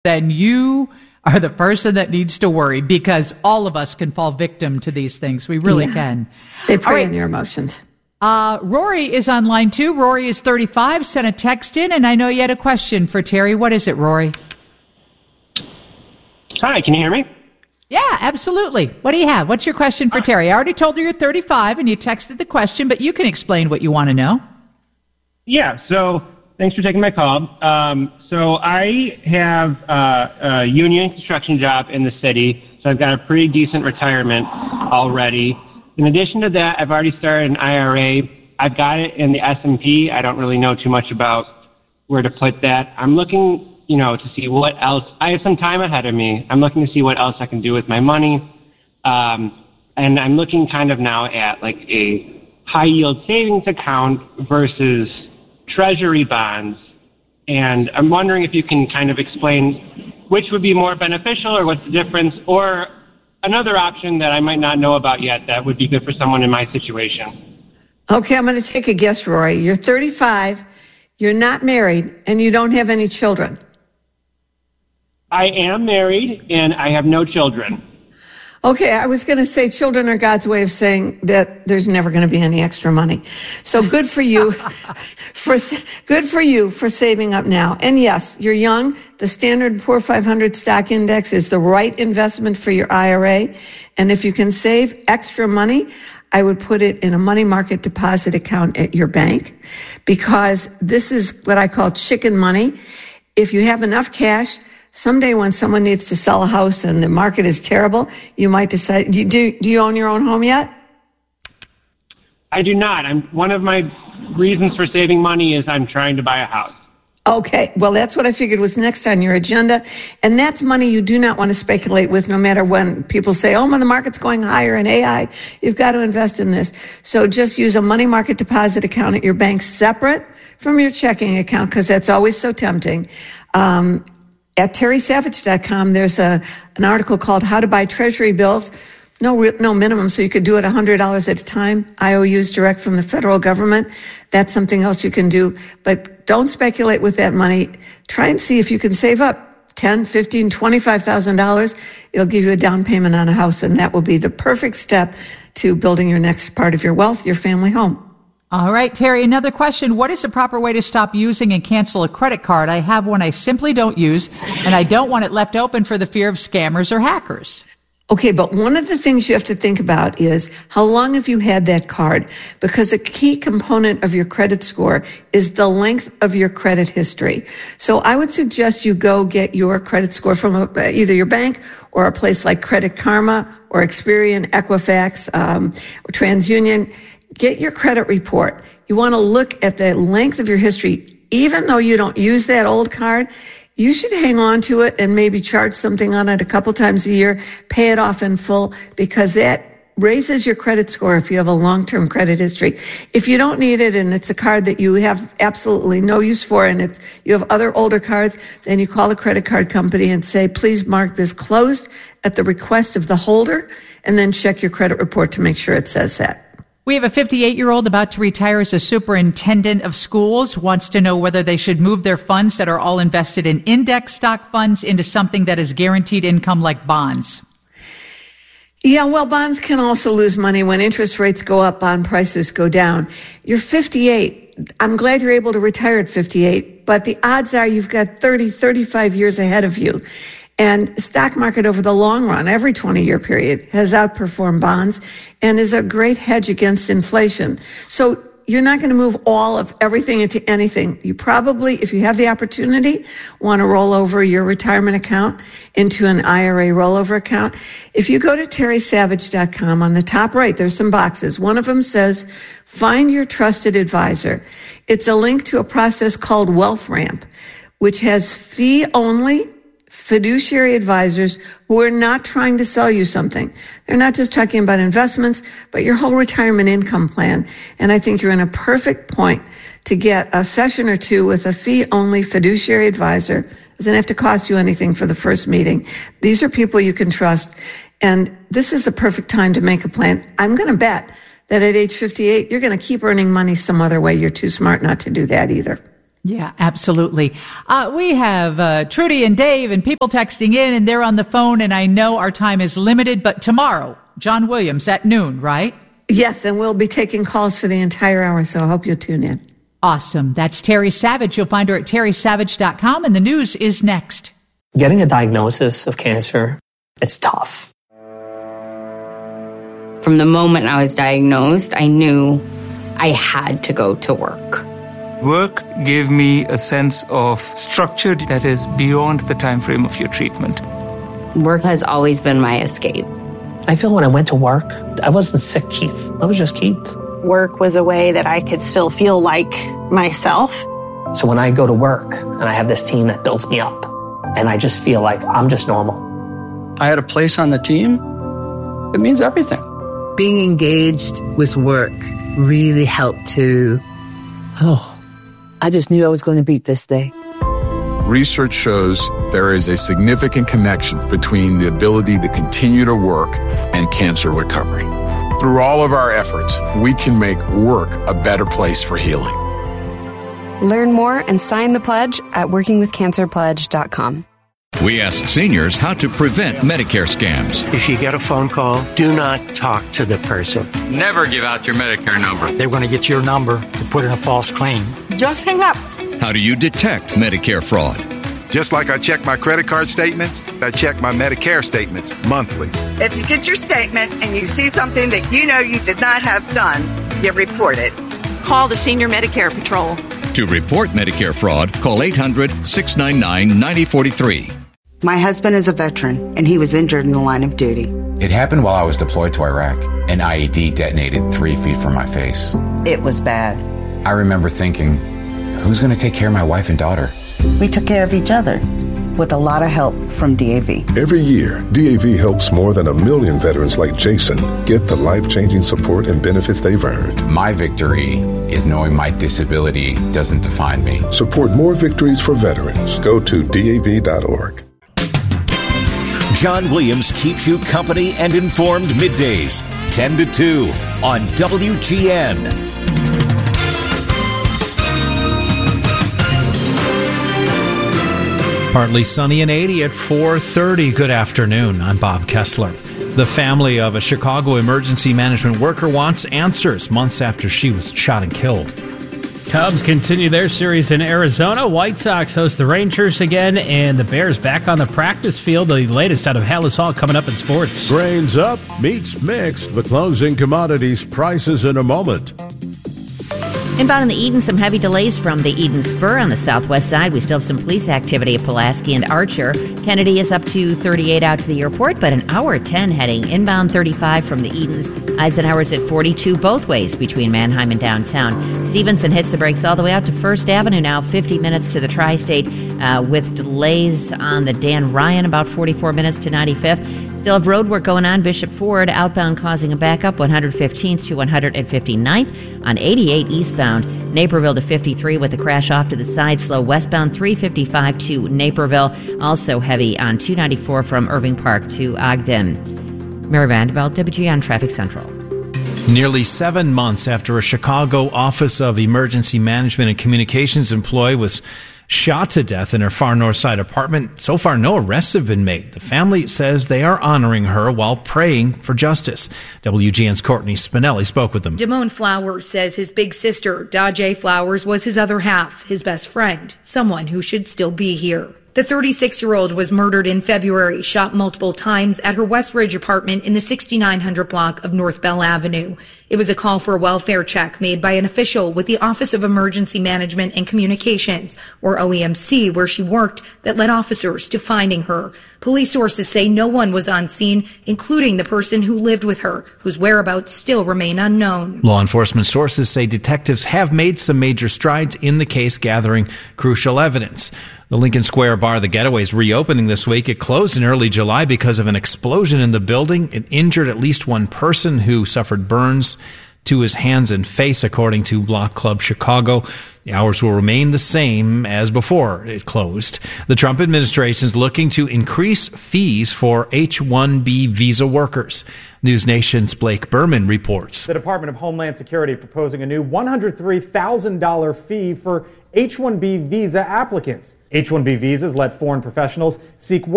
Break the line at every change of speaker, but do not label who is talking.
then you are the person that needs to worry, because all of us can fall victim to these things. We really can.
They prey on your emotions.
Rory is on line 2. Rory is 35, sent a text in, and I know you had a question for Terry. What is it, Rory?
Hi, can you hear me?
Yeah, absolutely. What do you have? What's your question for Terry? I already told her you're 35 and you texted the question, but you can explain what you want to know.
Yeah, so thanks for taking my call. So I have a union construction job in the city, so I've got a pretty decent retirement already. In addition to that, I've already started an IRA. I've got it in the S&P. I don't really know too much about where to put that. I'm looking, to see what else. I have some time ahead of me. I'm looking to see what else I can do with my money. And I'm looking kind of now at like a high yield savings account versus treasury bonds. And I'm wondering if you can kind of explain which would be more beneficial or what's the difference, or another option that I might not know about yet that would be good for someone in my situation.
Okay, I'm going to take a guess, Rory. You're 35, you're not married, and you don't have any children.
I am married, and I have no children.
Okay, I was going to say children are God's way of saying that there's never going to be any extra money. So good for you for saving up now. And yes, you're young. The Standard & Poor 500 stock index is the right investment for your IRA. And if you can save extra money, I would put it in a money market deposit account at your bank, because this is what I call chicken money. If you have enough cash, someday when someone needs to sell a house and the market is terrible, you might decide, do you own your own home yet?
I do not. One of my reasons for saving money is I'm trying to buy a house.
Okay. Well, that's what I figured was next on your agenda. And that's money you do not want to speculate with, no matter when people say, oh, the market's going higher in AI. You've got to invest in this. So just use a money market deposit account at your bank separate from your checking account, because that's always so tempting. At terrysavage.com, there's an article called How to Buy Treasury Bills. No minimum, so you could do it $100 at a time. IOUs direct from the federal government. That's something else you can do. But don't speculate with that money. Try and see if you can save up $10,000, $15,000, $25,000. It'll give you a down payment on a house, and that will be the perfect step to building your next part of your wealth, your family home.
All right, Terry, another question. What is the proper way to stop using and cancel a credit card? I have one I simply don't use, and I don't want it left open for the fear of scammers or hackers.
Okay, but one of the things you have to think about is how long have you had that card? Because a key component of your credit score is the length of your credit history. So I would suggest you go get your credit score from either your bank or a place like Credit Karma or Experian, Equifax, or TransUnion. Get your credit report. You want to look at the length of your history. Even though you don't use that old card, you should hang on to it and maybe charge something on it a couple times a year, pay it off in full, because that raises your credit score if you have a long-term credit history. If you don't need it and it's a card that you have absolutely no use for, and you have other older cards, then you call the credit card company and say, please mark this closed at the request of the holder, and then check your credit report to make sure it says that.
We have a 58-year-old about to retire as a superintendent of schools, wants to know whether they should move their funds that are all invested in index stock funds into something that is guaranteed income like bonds.
Yeah, well, bonds can also lose money when interest rates go up, bond prices go down. You're 58. I'm glad you're able to retire at 58, but the odds are you've got 30, 35 years ahead of you. And stock market over the long run, every 20-year period, has outperformed bonds and is a great hedge against inflation. So you're not going to move all of everything into anything. You probably, if you have the opportunity, want to roll over your retirement account into an IRA rollover account. If you go to terrysavage.com, on the top right, there's some boxes. One of them says, find your trusted advisor. It's a link to a process called WealthRamp, which has fee-only fiduciary advisors who are not trying to sell you something. They're not just talking about investments, but your whole retirement income plan. And I think you're in a perfect point to get a session or two with a fee-only fiduciary advisor. It doesn't have to cost you anything for the first meeting. These are people you can trust. And this is the perfect time to make a plan. I'm going to bet that at age 58, you're going to keep earning money some other way. You're too smart not to do that either.
Yeah, absolutely. We have Trudy and Dave and people texting in, and they're on the phone, and I know our time is limited, but tomorrow, John Williams at noon, right?
Yes, and we'll be taking calls for the entire hour, so I hope you'll tune in.
Awesome. That's Terry Savage. You'll find her at terrysavage.com, and the news is next.
Getting a diagnosis of cancer, it's tough.
From the moment I was diagnosed, I knew I had to go to work.
Work gave me a sense of structure that is beyond the time frame of your treatment.
Work has always been my escape.
I feel when I went to work, I wasn't sick, Keith. I was just Keith.
Work was a way that I could still feel like myself.
So when I go to work and I have this team that builds me up, and I just feel like I'm just normal.
I had a place on the team. It means everything.
Being engaged with work really helped to, I just knew I was going to beat this day.
Research shows there is a significant connection between the ability to continue to work and cancer recovery. Through all of our efforts, we can make work a better place for healing.
Learn more and sign the pledge at workingwithcancerpledge.com.
We asked seniors how to prevent Medicare scams.
If you get a phone call, do not talk to the person.
Never give out your Medicare number.
They're going to get your number to put in a false claim.
Just hang up.
How do you detect Medicare fraud?
Just like I check my credit card statements, I check my Medicare statements monthly.
If you get your statement and you see something that you know you did not have done, you report it.
Call the Senior Medicare Patrol.
To report Medicare fraud, call 800-699-9043.
My husband is a veteran, and he was injured in the line of duty.
It happened while I was deployed to Iraq. An IED detonated 3 feet from my face.
It was bad.
I remember thinking, who's going to take care of my wife and daughter?
We took care of each other, with a lot of help from DAV.
Every year, DAV helps more than 1 million veterans like Jason get the life-changing support and benefits they've earned.
My victory is knowing my disability doesn't define me.
Support more victories for veterans. Go to DAV.org.
John Williams keeps you company and informed middays, 10 to 2 on WGN.
Partly sunny and 80 at 4:30. Good afternoon. I'm Bob Kessler. The family of a Chicago emergency management worker wants answers months after she was shot and killed.
Cubs continue their series in Arizona. White Sox host the Rangers again, and the Bears back on the practice field. The latest out of Hallis Hall coming up in sports.
Grains up, meats mixed. The closing commodities prices in a moment.
Inbound in the Eden, some heavy delays from the Eden Spur on the southwest side. We still have some police activity at Pulaski and Archer. Kennedy is up to 38 out to the airport, but an hour 10 heading inbound 35 from the Edens. Eisenhower's at 42 both ways between Manheim and downtown. Stevenson hits the brakes all the way out to First Avenue now, 50 minutes to the Tri-State with delays on the Dan Ryan, about 44 minutes to 95th. Still have road work going on. Bishop Ford outbound causing a backup, 115th to 159th on 88 eastbound. Naperville to 53 with a crash off to the side. Slow westbound 355 to Naperville. Also heavy on 294 from Irving Park to Ogden. Mary Vanderbilt, WGN Traffic Central.
Nearly 7 months after a Chicago Office of Emergency Management and Communications employee was shot to death in her far north side apartment, so far no arrests have been made. The family says they are honoring her while praying for justice. WGN's Courtney Spinelli spoke with them.
Damone Flowers says his big sister, Dajay Flowers, was his other half, his best friend, someone who should still be here. The 36-year-old was murdered in February, shot multiple times at her West Ridge apartment in the 6900 block of North Bell Avenue. It was a call for a welfare check made by an official with the Office of Emergency Management and Communications, or OEMC, where she worked, that led officers to finding her. Police sources say no one was on scene, including the person who lived with her, whose whereabouts still remain unknown.
Law enforcement sources say detectives have made some major strides in the case, gathering crucial evidence. The Lincoln Square bar, The Getaway, is reopening this week. It closed in early July because of an explosion in the building. It injured at least one person who suffered burns to his hands and face, according to Block Club Chicago. The hours will remain the same as before it closed. The Trump administration is looking to increase fees for H-1B visa workers. News Nation's Blake Berman reports.
The Department of Homeland Security proposing a new $103,000 fee for
H-1B visa applicants. H-1B visas let foreign professionals seek work